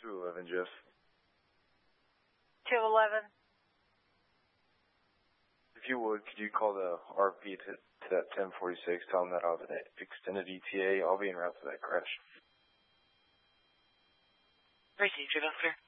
211, Jeff. 211. If you would, could you call the RP to that 1046, tell them that I'll have an extended ETA. I'll be en route to that crash. Received, Jeff, officer.